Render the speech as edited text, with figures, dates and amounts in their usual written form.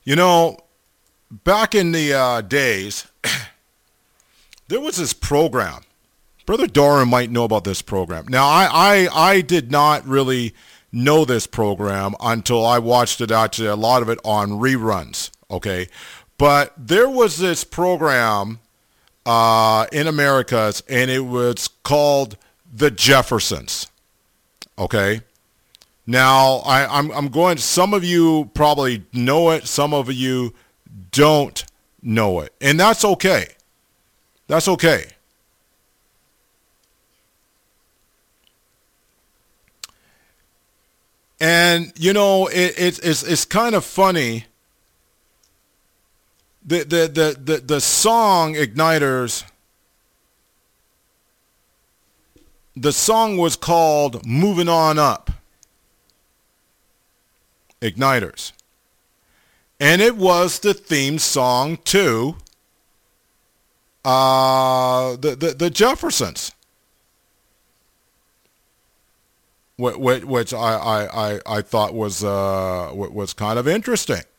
You know, back in the days, there was this program. Brother Doran might know about this program. Now, I did not really know this program until I watched it, actually, a lot of it on reruns, okay? But there was this program in Americas, and it was called The Jeffersons, okay? Now, I'm going, some of you probably know it, some of you don't know it, and that's okay. That's okay. And it's kind of funny. The song Igniters. The song was called "Moving On Up." Igniters, and it was the theme song to the Jeffersons, which I thought was kind of interesting.